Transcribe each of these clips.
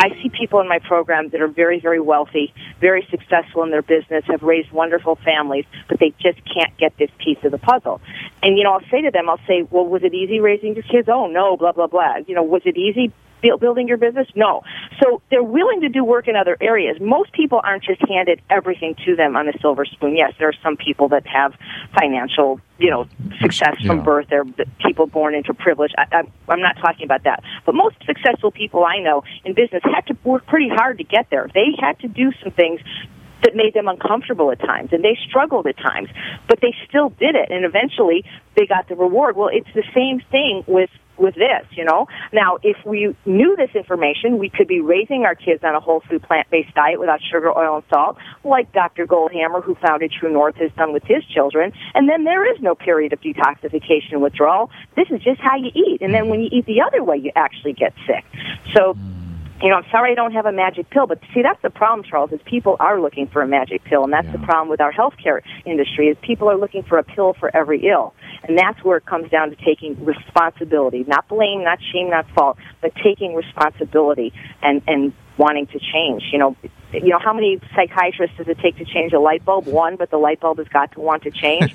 I see people in my program that are very, very wealthy, very successful in their business, have raised wonderful families, but they just can't get this piece of the puzzle. And, I'll say to them, well, was it easy raising your kids? Oh, no, blah, blah, blah. Was it easy building your business? No. So they're willing to do work in other areas. Most people aren't just handed everything to them on a silver spoon. Yes, there are some people that have financial, success from birth. They're people born into privilege. I'm not talking about that. But most successful people I know in business had to work pretty hard to get there. They had to do some things that made them uncomfortable at times, and they struggled at times, but they still did it, and eventually they got the reward. Well, it's the same thing with this, Now, if we knew this information, we could be raising our kids on a whole food plant-based diet without sugar, oil, and salt, like Dr. Goldhammer, who founded True North, has done with his children, and then there is no period of detoxification and withdrawal. This is just how you eat, and then when you eat the other way, you actually get sick. So, I'm sorry I don't have a magic pill, but see, that's the problem, Charles, is people are looking for a magic pill, and that's the problem with our healthcare industry, is people are looking for a pill for every ill. And that's where it comes down to taking responsibility, not blame, not shame, not fault, but taking responsibility and wanting to change. How many psychiatrists does it take to change a light bulb? One, but the light bulb has got to want to change.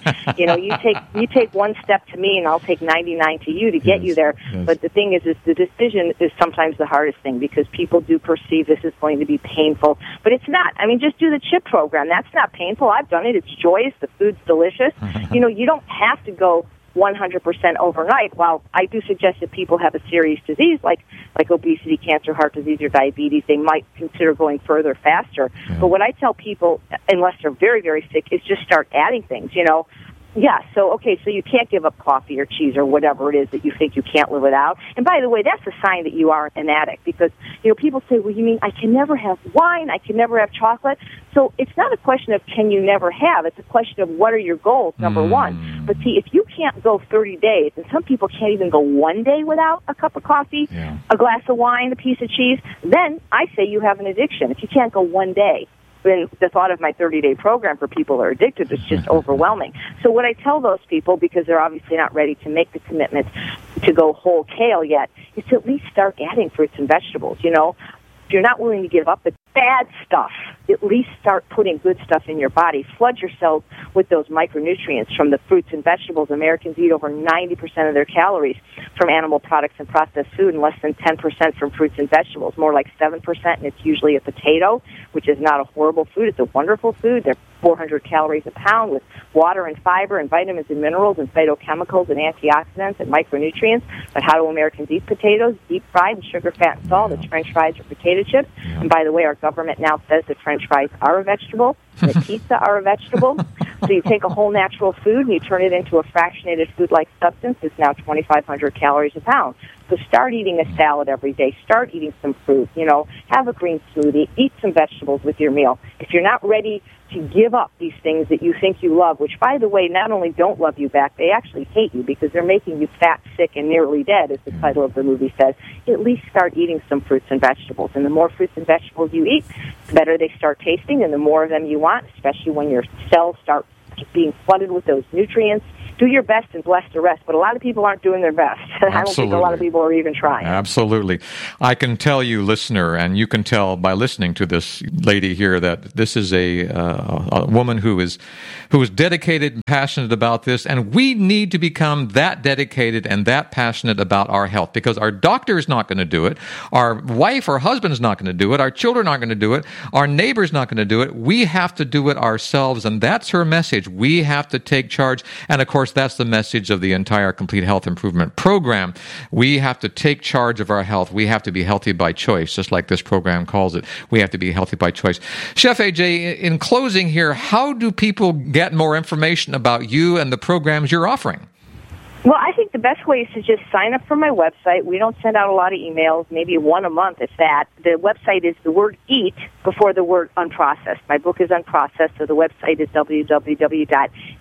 You take one step to me, and I'll take 99 to you to get you there. Yes. But the thing is the decision is sometimes the hardest thing, because people do perceive this is going to be painful, but it's not. Just do the CHIP program. That's not painful. I've done it. It's joyous. The food's delicious. You don't have to go 100% overnight. While I do suggest that people have a serious disease like obesity, cancer, heart disease, or diabetes, they might consider going further faster. Yeah. But what I tell people, unless they're very, very sick, is just start adding things, Yeah, so you can't give up coffee or cheese or whatever it is that you think you can't live without. And by the way, that's a sign that you are an addict, because, people say, well, you mean I can never have wine, I can never have chocolate? So it's not a question of can you never have, it's a question of what are your goals, number one. But see, if you can't go 30 days, and some people can't even go one day without a cup of coffee, a glass of wine, a piece of cheese, then I say you have an addiction. If you can't go one day, then the thought of my 30-day program for people who are addicted is just overwhelming. So what I tell those people, because they're obviously not ready to make the commitment to go whole kale yet, is to at least start adding fruits and vegetables, If you're not willing to give up the bad stuff, at least start putting good stuff in your body. Flood your cells with those micronutrients from the fruits and vegetables. Americans eat over 90% of their calories from animal products and processed food, and less than 10% from fruits and vegetables, more like 7%, and it's usually a potato, which is not a horrible food. It's a wonderful food. They're 400 calories a pound with water and fiber and vitamins and minerals and phytochemicals and antioxidants and micronutrients. But how do Americans eat potatoes? Deep fried and sugar, fat, and salt. It's French fries or potato chips. And by the way, our government now says that French fries are a vegetable, and that pizza are a vegetable. So you take a whole natural food and you turn it into a fractionated food-like substance. It's now 2,500 calories a pound. So start eating a salad every day. Start eating some fruit. Have a green smoothie. Eat some vegetables with your meal. If you're not ready to give up these things that you think you love, which, by the way, not only don't love you back, they actually hate you because they're making you fat, sick, and nearly dead, as the title of the movie says, at least start eating some fruits and vegetables. And the more fruits and vegetables you eat, the better they start tasting, and the more of them you want, especially when your cells start being flooded with those nutrients. Do your best and bless the rest. But a lot of people aren't doing their best. I don't think a lot of people are even trying. Absolutely. I can tell you, listener, and you can tell by listening to this lady here, that this is a woman who is dedicated and passionate about this. And we need to become that dedicated and that passionate about our health, because our doctor is not going to do it. Our wife or husband is not going to do it. Our children aren't going to do it. Our neighbor's not going to do it. We have to do it ourselves. And that's her message. We have to take charge. And of course, that's the message of the entire Complete Health Improvement Program. We have to take charge of our health. We have to be healthy by choice, just like this program calls it. We have to be healthy by choice. Chef AJ, in closing here, how do people get more information about you and the programs you're offering? Well, I think the best way is to just sign up for my website. We don't send out a lot of emails, maybe one a month, if that. The website is the word EAT before the word unprocessed. My book is unprocessed, so the website is www.eat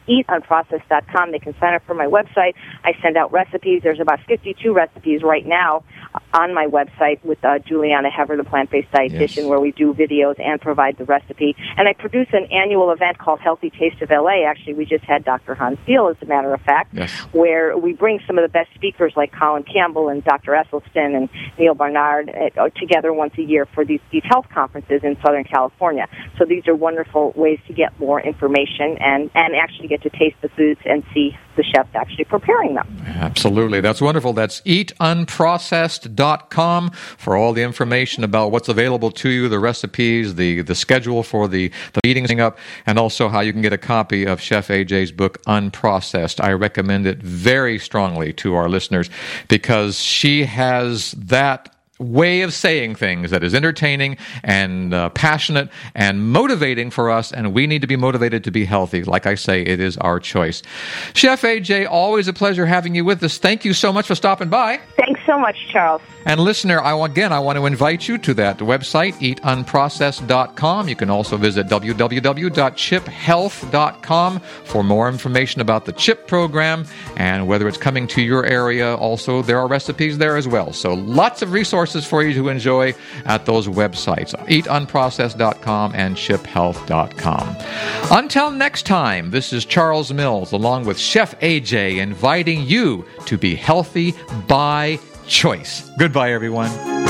eatunprocessed.com. They can sign up for my website. I send out recipes. There's about 52 recipes right now on my website with Juliana Hever, the plant-based dietitian, where we do videos and provide the recipe. And I produce an annual event called Healthy Taste of LA. Actually, we just had Dr. Hans Thiel, as a matter of fact, where we bring some of the best speakers like Colin Campbell and Dr. Esselstyn and Neil Barnard together once a year for these health conferences in Southern California. So these are wonderful ways to get more information and actually get to taste the foods and see the chefs actually preparing them. Absolutely. That's wonderful. That's eatunprocessed.com for all the information about what's available to you, the recipes, the schedule for the meetings up, and also how you can get a copy of Chef AJ's book, Unprocessed. I recommend it very strongly to our listeners because she has that way of saying things that is entertaining and passionate and motivating for us, and we need to be motivated to be healthy. Like I say, it is our choice. Chef AJ, always a pleasure having you with us. Thank you so much for stopping by. Thanks so much, Charles. And listener, I want to invite you to that website, eatunprocessed.com. You can also visit www.chiphealth.com for more information about the CHIP program and whether it's coming to your area. Also, there are recipes there as well. So lots of resources for you to enjoy at those websites, eatunprocessed.com and chiphealth.com. Until next time, this is Charles Mills along with Chef AJ inviting you to be healthy by choice. Goodbye, everyone.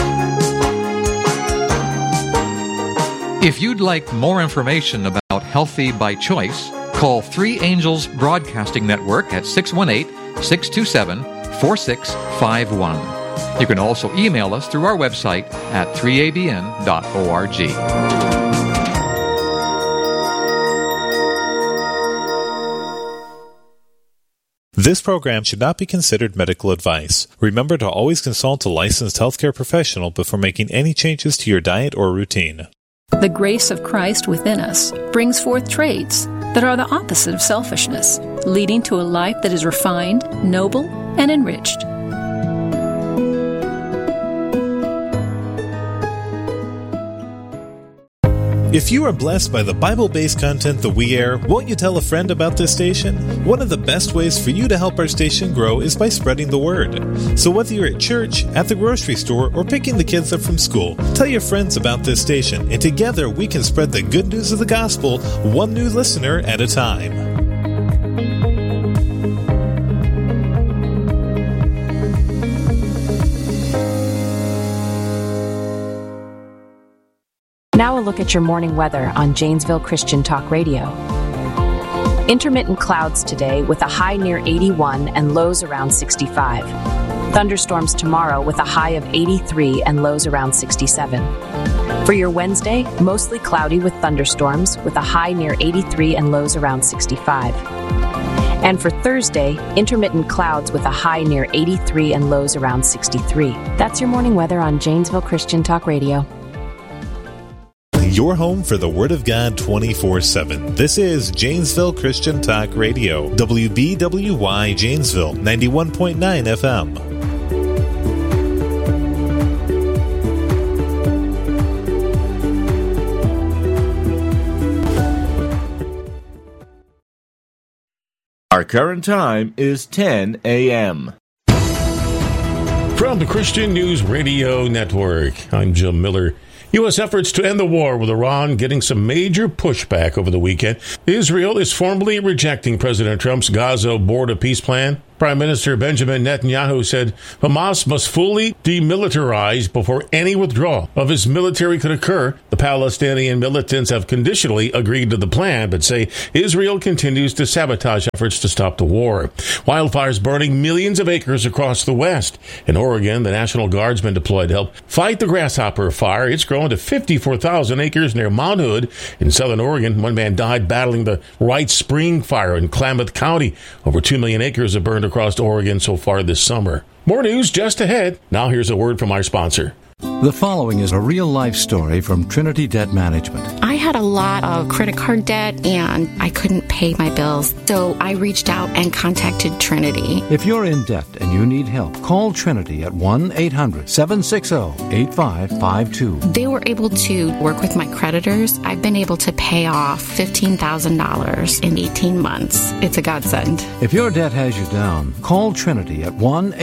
If you'd like more information about Healthy by Choice, call 3 Angels Broadcasting Network at 618-627-4651. You can also email us through our website at 3abn.org. This program should not be considered medical advice. Remember to always consult a licensed healthcare professional before making any changes to your diet or routine. The grace of Christ within us brings forth traits that are the opposite of selfishness, leading to a life that is refined, noble, and enriched. If you are blessed by the Bible-based content that we air, won't you tell a friend about this station? One of the best ways for you to help our station grow is by spreading the word. So whether you're at church, at the grocery store, or picking the kids up from school, tell your friends about this station, and together we can spread the good news of the gospel one new listener at a time. Now a look at your morning weather on Janesville Christian Talk Radio. Intermittent clouds today with a high near 81 and lows around 65. Thunderstorms tomorrow with a high of 83 and lows around 67. For your Wednesday, mostly cloudy with thunderstorms with a high near 83 and lows around 65. And for Thursday, intermittent clouds with a high near 83 and lows around 63. That's your morning weather on Janesville Christian Talk Radio. Your home for the Word of God 24/7. This is Janesville Christian Talk Radio. WBWY Janesville, 91.9 FM. Our current time is 10 a.m. From the Christian News Radio Network, I'm Jim Miller. U.S. efforts to end the war with Iran getting some major pushback over the weekend. Israel is formally rejecting President Trump's Gaza border peace plan. Prime Minister Benjamin Netanyahu said Hamas must fully demilitarize before any withdrawal of its military could occur. The Palestinian militants have conditionally agreed to the plan, but say Israel continues to sabotage efforts to stop the war. Wildfires burning millions of acres across the West. In Oregon, the National Guard's been deployed to help fight the grasshopper fire. It's grown to 54,000 acres near Mount Hood. In southern Oregon, one man died battling the Wright Spring fire in Klamath County. Over 2 million acres have burned across Oregon so far this summer. More news just ahead. Now here's a word from our sponsor. The following is a real-life story from Trinity Debt Management. I had a lot of credit card debt, and I couldn't pay my bills, so I reached out and contacted Trinity. If you're in debt and you need help, call Trinity at 1-800-760-8552. They were able to work with my creditors. I've been able to pay off $15,000 in 18 months. It's a godsend. If your debt has you down, call Trinity at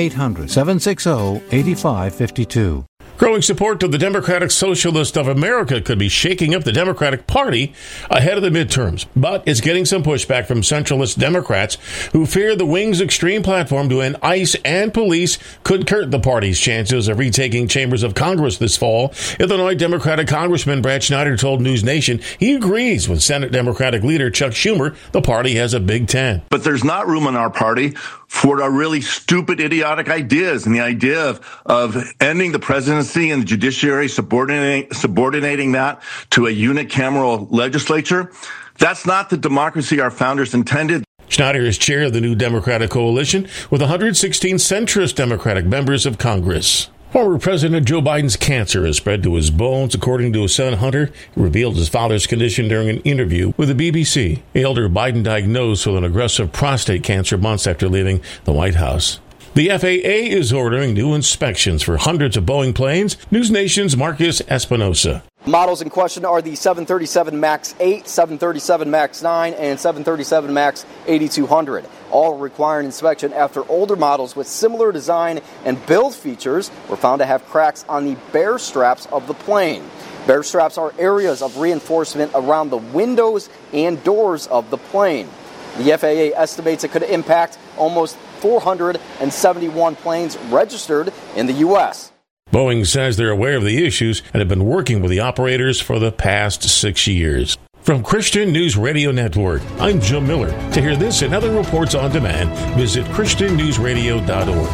1-800-760-8552. Growing support to the Democratic Socialist of America could be shaking up the Democratic Party ahead of the midterms, but it's getting some pushback from centralist Democrats who fear the wing's extreme platform to end ICE and police could hurt the party's chances of retaking chambers of Congress this fall. Illinois Democratic Congressman Brad Schneider told News Nation he agrees with Senate Democratic leader Chuck Schumer. The party has a Big Ten. But there's not room in our party for our really stupid, idiotic ideas, and the idea of ending the presidency and the judiciary, subordinating that to a unicameral legislature. That's not the democracy our founders intended. Schneider is chair of the new Democratic coalition with 116 centrist Democratic members of Congress. Former President Joe Biden's cancer has spread to his bones. According to his son, Hunter, he revealed his father's condition during an interview with the BBC. The elder Biden diagnosed with an aggressive prostate cancer months after leaving the White House. The FAA is ordering new inspections for hundreds of Boeing planes. News Nation's Marcus Espinosa. Models in question are the 737 MAX 8, 737 MAX 9, and 737 MAX 8200. All require an inspection after older models with similar design and build features were found to have cracks on the bear straps of the plane. Bear straps are areas of reinforcement around the windows and doors of the plane. The FAA estimates it could impact almost 471 planes registered in the U.S. Boeing says they're aware of the issues and have been working with the operators for the past 6 years. From Christian News Radio Network, I'm Jim Miller. To hear this and other reports on demand, visit ChristianNewsRadio.org.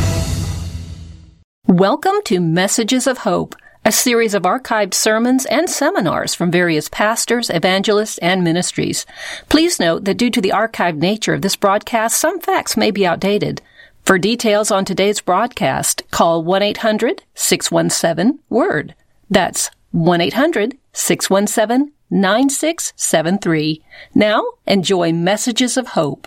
Welcome to Messages of Hope, a series of archived sermons and seminars from various pastors, evangelists, and ministries. Please note that due to the archived nature of this broadcast, some facts may be outdated. For details on today's broadcast, call 1-800-617-WORD. That's 1-800-617-9673. Now, enjoy Messages of Hope.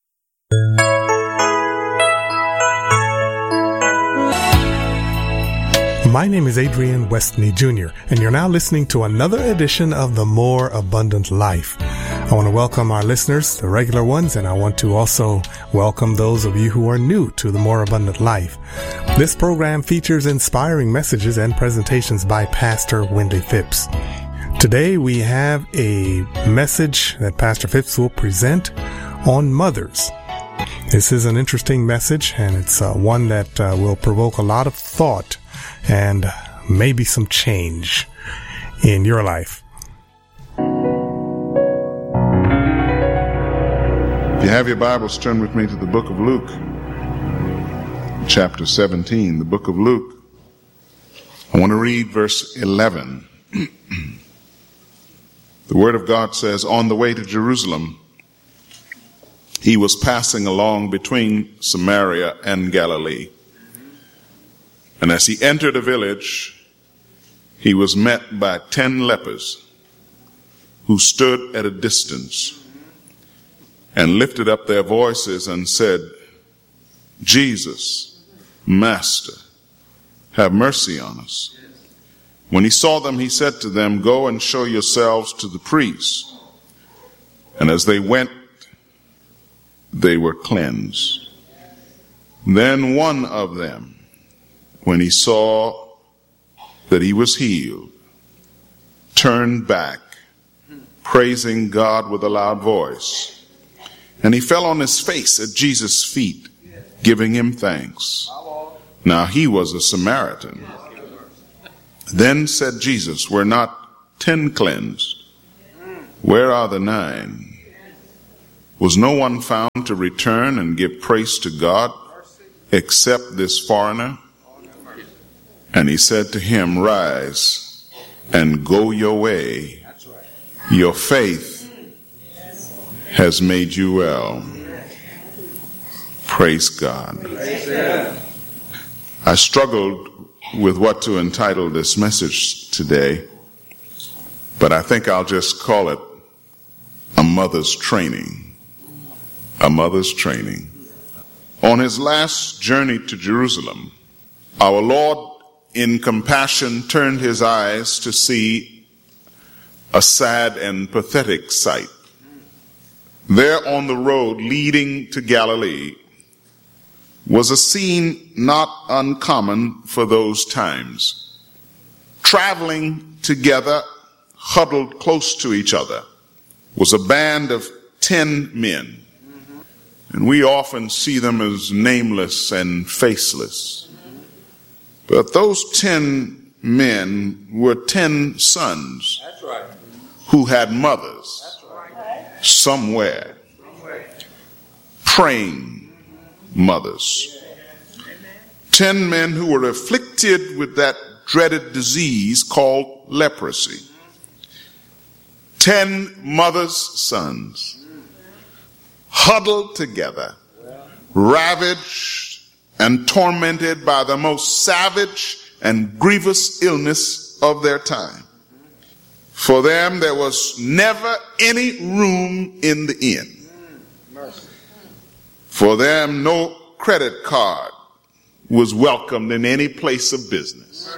My name is Adrian Westney Jr., and you're now listening to another edition of The More Abundant Life. I want to welcome our listeners, the regular ones, and I want to also welcome those of you who are new to The More Abundant Life. This program features inspiring messages and presentations by Pastor Wendy Phipps. Today we have a message that Pastor Phipps will present on mothers. This is an interesting message, and it's one that will provoke a lot of thought and maybe some change in your life. If you have your Bibles, turn with me to the book of Luke, chapter 17, the book of Luke. I want to read verse 11. The Word of God says, on the way to Jerusalem, he was passing along between Samaria and Galilee. And as he entered a village, he was met by 10 lepers who stood at a distance and lifted up their voices and said, Jesus, Master, have mercy on us. When he saw them, he said to them, go and show yourselves to the priests. And as they went, they were cleansed. Then one of them, when he saw that he was healed, turned back, praising God with a loud voice. And he fell on his face at Jesus' feet, giving him thanks. Now he was a Samaritan. Then said Jesus, were not 10 cleansed? Where are the 9? Was no one found to return and give praise to God except this foreigner? And he said to him, rise and go your way. Your faith has made you well. Praise God. I struggled with what to entitle this message today, but I think I'll just call it A Mother's Training. A Mother's Training. On his last journey to Jerusalem, our Lord in compassion turned his eyes to see a sad and pathetic sight. There on the road leading to Galilee was a scene not uncommon for those times. Traveling together, huddled close to each other, was a band of 10 men. And we often see them as nameless and faceless. But those 10 men were 10 sons who had mothers somewhere, praying mothers. 10 men who were afflicted with that dreaded disease called leprosy. 10 mothers' sons huddled together, ravaged and tormented by the most savage and grievous illness of their time. For them, there was never any room in the inn. For them, no credit card was welcomed in any place of business.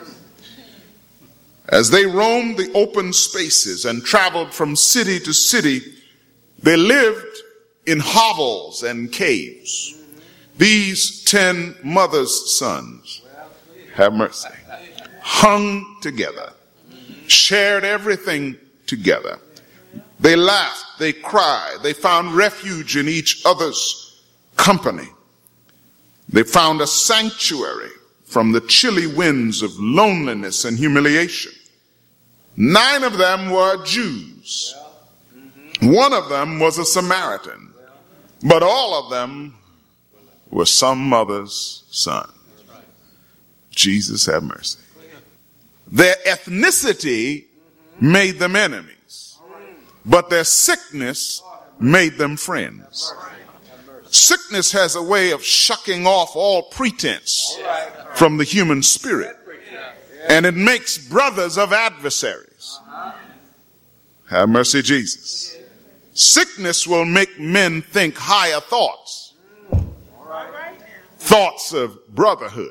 As they roamed the open spaces and traveled from city to city, they lived in hovels and caves. These 10 mothers' sons, have mercy, hung together, shared everything together. They laughed, they cried, they found refuge in each other's company. They found a sanctuary from the chilly winds of loneliness and humiliation. 9 of them were Jews. 1 of them was a Samaritan. But all of them were some mother's son. Jesus have mercy. Their ethnicity made them enemies, but their sickness made them friends. Sickness has a way of shucking off all pretense from the human spirit, and it makes brothers of adversaries. Have mercy, Jesus. Sickness will make men think higher thoughts. Thoughts of brotherhood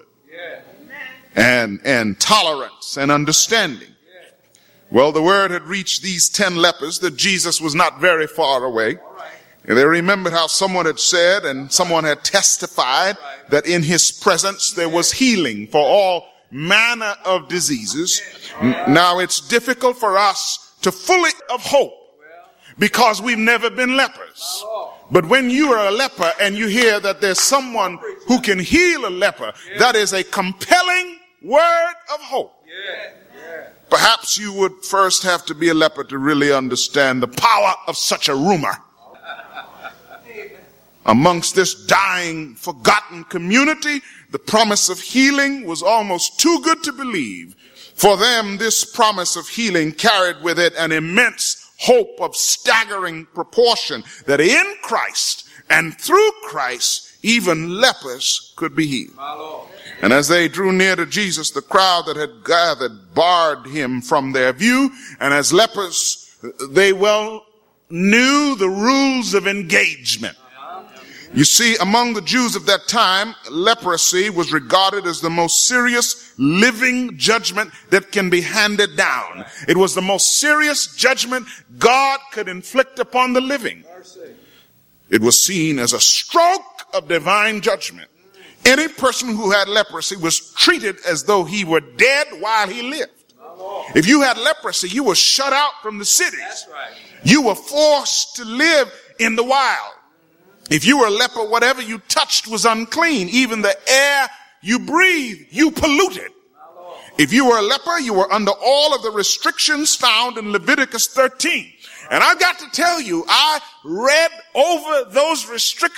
and tolerance and understanding. Well, the word had reached these 10 lepers that Jesus was not very far away. And they remembered how someone had said and someone had testified that in his presence there was healing for all manner of diseases. Now it's difficult for us to fully of hope because we've never been lepers. But when you are a leper and you hear that there's someone who can heal a leper, that is a compelling word of hope. Perhaps you would first have to be a leper to really understand the power of such a rumor. Amongst this dying, forgotten community, the promise of healing was almost too good to believe. For them, this promise of healing carried with it an immense hope of staggering proportion that in Christ and through Christ, even lepers could be healed. And as they drew near to Jesus, the crowd that had gathered barred him from their view. And as lepers, they well knew the rules of engagement. You see, among the Jews of that time, leprosy was regarded as the most serious living judgment that can be handed down. It was the most serious judgment God could inflict upon the living. It was seen as a stroke of divine judgment. Any person who had leprosy was treated as though he were dead while he lived. If you had leprosy, you were shut out from the cities. You were forced to live in the wild. If you were a leper, whatever you touched was unclean. Even the air you breathed, you polluted. If you were a leper, you were under all of the restrictions found in Leviticus 13. And I've got to tell you, I read over those restrictions